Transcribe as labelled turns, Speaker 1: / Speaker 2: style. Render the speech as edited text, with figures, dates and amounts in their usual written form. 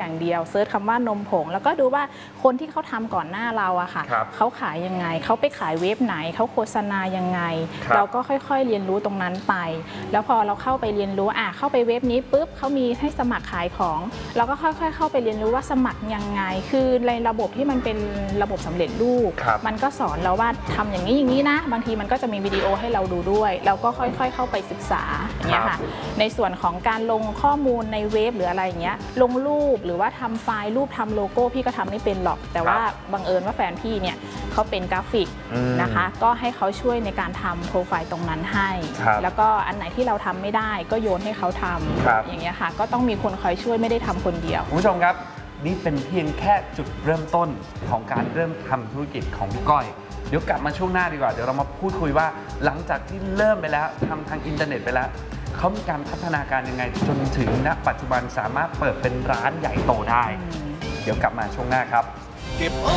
Speaker 1: อย่างเดียวเซิร์ชคำว่านมผงแล้วก็ดูว่าคนที่เขาทำก่อนหน้าเราอะค่ะเขาขายยังไงเขาไปขายเว็บไหนเขาโฆษณายังไงเราก็ค่อยๆเรียนรู้ตรงนั้นไปแล้วพอเราเข้าไปเรียนรู้เข้าไปเว็บนี้ปุ๊บเขามีให้สมัครขายของเราก็ค่อยๆเข้าไปเรียนรู้ว่าสมัครยังไงคือในระบบที่มันเป็นระบบสำเร็จรูปมันก็สอนเราว่าทำอย่างนี้นะบางทีมันก็จะมีวิดีโอให้เราดูด้วยเราก็ค่อยๆเข้าไปศึกษาอย่างเงี้ยค่ะในส่วนของการลงข้อมูลในเว็บหรืออะไรอย่างเงี้ยลงรูปหรือว่าทำไฟล์รูปทำโลโก้พี่ก็ทำไม่เป็นหรอกแต่ว่าบังเอิญว่าแฟนพี่เนี่ยเขาเป็นกราฟิกนะคะก็ให้เขาช่วยในการทำโปรไฟล์ตรงนั้นให้แล้วก็อันไหนที่เราทำไม่ได้ก็โยนให้เขาทำอย่างเงี้ยค่ะก็ต้องมีคนคอยช่วยไม่ได้ทำคนเดียว
Speaker 2: คุณผู้ชมครับนี่เป็นเพียงแค่จุดเริ่มต้นของการเริ่มทำธุรกิจของพี่ก้อยเดี๋ยวกลับมาช่วงหน้าดีกว่าเดี๋ยวเรามาพูดคุยว่าหลังจากที่เริ่มไปแล้วทำทางอินเทอร์เน็ตไปแล้วเขามีการพัฒนาการยังไงจนถึงณปัจจุบันสามารถเปิดเป็นร้านใหญ่โตได้เดี๋ยวกลับมาช่วงหน้าครับ